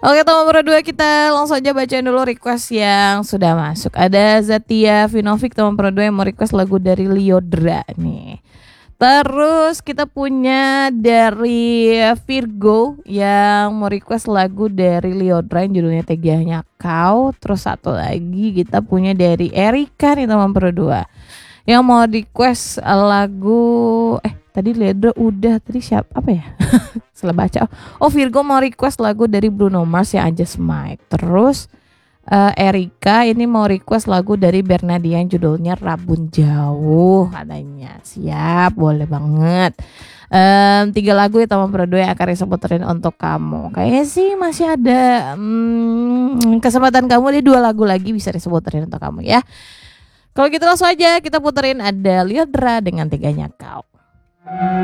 Oke, teman berdua kita langsung aja bacain dulu request yang sudah masuk. Ada Zatia Vinovic teman berdua yang mau request lagu dari Lyodra nih. Terus kita punya dari Virgo yang mau request lagu dari Lyodra yang judulnya Teganya Kau. Terus satu lagi kita punya dari Erika nih teman berdua yang mau request lagu tadi Lyodra udah, tadi siapa apa ya? Salah baca. Virgo mau request lagu dari Bruno Mars yang I Just Might. Terus Erika ini mau request lagu dari Bernadian judulnya Rabun Jauh katanya. Siap, boleh banget. 3 lagu ya teman berdua yang akan saya puterin untuk kamu. Kayaknya sih masih ada kesempatan kamu deh, 2 lagu lagi bisa disebutin untuk kamu ya. Kalau gitu langsung aja kita puterin ada Lyodra dengan Teganya Kau.